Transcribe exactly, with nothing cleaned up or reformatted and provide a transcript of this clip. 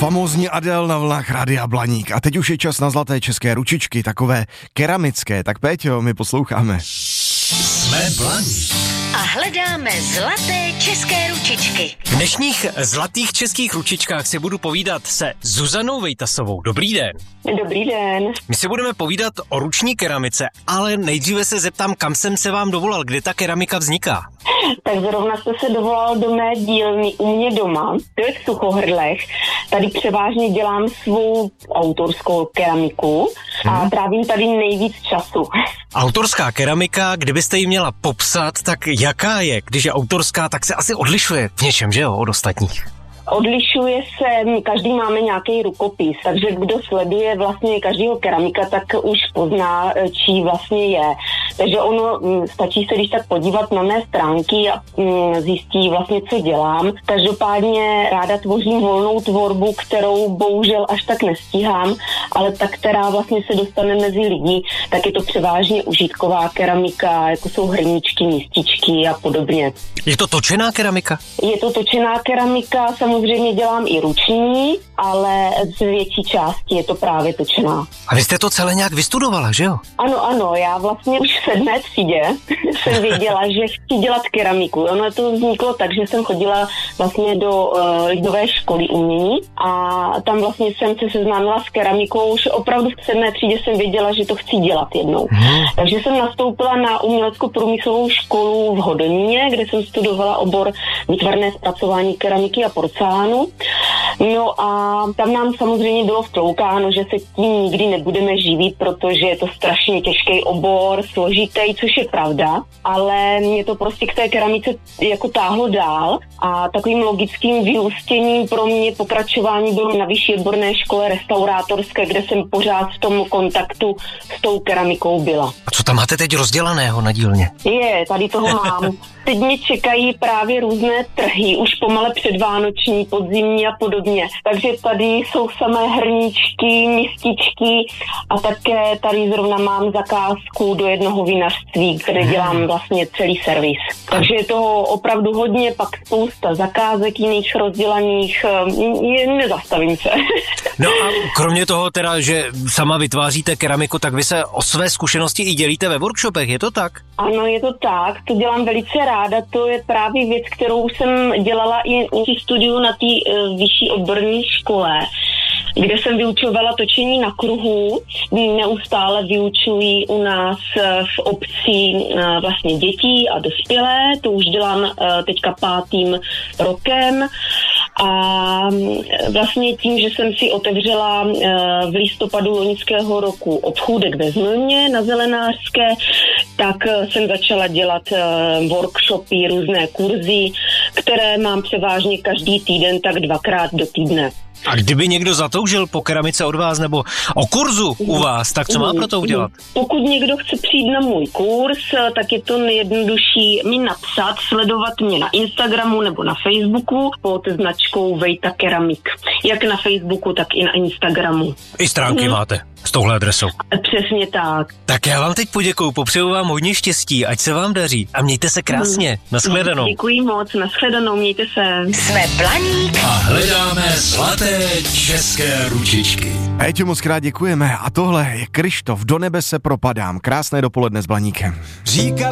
Famózní Adele na vlnách Rádia Blaník. A teď už je čas na zlaté české ručičky, takové keramické. Tak Péťo, my posloucháme. Jsme Blaník. A hledáme zlaté české ručičky. V dnešních zlatých českých ručičkách si budu povídat se Zuzanou Vejtasovou. Dobrý den. Dobrý den. My si budeme povídat o ruční keramice, ale nejdříve se zeptám, kam jsem se vám dovolal, kde ta keramika vzniká. Tak zrovna jste se dovolal do mé dílny u mě doma, to je v Suchohrdlech. Tady převážně dělám svou autorskou keramiku a hmm. trávím tady nejvíc času. Autorská keramika, kdybyste ji měla popsat, tak jaká je? Když je autorská, tak se asi odlišuje v něčem, že jo, od ostatních. Odlišuje se, každý máme nějaký rukopis, takže kdo sleduje vlastně každého keramika, tak už pozná, čí vlastně je. Takže ono stačí se když tak podívat na mé stránky a zjistí vlastně, co dělám. Každopádně ráda tvořím volnou tvorbu, kterou bohužel až tak nestíhám, ale ta, která vlastně se dostane mezi lidi, tak je to převážně užitková keramika, jako jsou hrníčky, mističky a podobně. Je to točená keramika? Je to točená keramika, samozřejmě dělám i ruční, ale z větší části je to právě točená. A vy jste to celé nějak vystudovala, že jo? Ano, ano, já vlastně už v sedmé třídě jsem věděla, že chci dělat keramiku. Ono to vzniklo tak, že jsem chodila vlastně do uh, lidové školy umění a tam vlastně jsem se seznámila s keramikou. Už opravdu v sedmé třídě jsem věděla, že to chci dělat jednou. Hmm. Takže jsem nastoupila na umělecko-průmyslovou školu v Hodoníně, kde jsem studovala obor výtvarné zpracování keramiky a porcelánu. No a tam nám samozřejmě bylo vtloukáno, že se tím nikdy nebudeme živit, protože je to strašně těžký obor, složitý, což je pravda, ale mě to prostě k té keramice jako táhlo dál a takovým logickým vyústěním pro mě pokračování bylo na vyšší odborné škole restaurátorské, kde jsem pořád v tom kontaktu s tou keramikou byla. A co tam máte teď rozdělaného na dílně? Je, tady toho mám. Teď mě čekají právě různé trhy, už pomale předvánoční, podzimní a podobně. Takže tady jsou samé hrníčky, mističky a také tady zrovna mám zakázku do jednoho vinařství, kde dělám vlastně celý servis. Takže je toho opravdu hodně, pak spousta zakázek jiných rozdělaných, nezastavím se. No a kromě toho teda, že sama vytváříte keramiku, tak vy se o své zkušenosti i dělíte ve workshopech, je to tak? Ano, je to tak, to dělám velice ráda, to je právě věc, kterou jsem dělala i při studiu na té uh, vyšší odborné škole, kde jsem vyučovala točení na kruhu. Neustále vyučují u nás v obci vlastně dětí a dospělé. To už dělám teďka pátým rokem. A vlastně tím, že jsem si otevřela v listopadu loňského roku obchůdek ve Znojmě na Zelenářské, tak jsem začala dělat workshopy, různé kurzy, které mám převážně každý týden, tak dvakrát do týdne. A kdyby někdo zatoužil po keramice od vás nebo o kurzu u vás, tak co má pro to udělat? Pokud někdo chce přijít na můj kurz, tak je to nejjednodušší mi napsat, sledovat mě na Instagramu nebo na Facebooku pod značkou Vejta Keramik. Jak na Facebooku, tak i na Instagramu. I stránky hmm. máte s touhle adresou. Přesně tak. Tak já vám teď poděkuju, popřeju vám hodně štěstí, ať se vám daří a mějte se krásně. Hmm. Nashledanou. Děkuji moc, nashledanou, mějte se. Jsme Blaník a hledáme zlaté české ručičky. Péťo, moc krát děkujeme a tohle je Krištof, Do nebe se propadám. Krásné dopoledne s Blaníkem. Říkal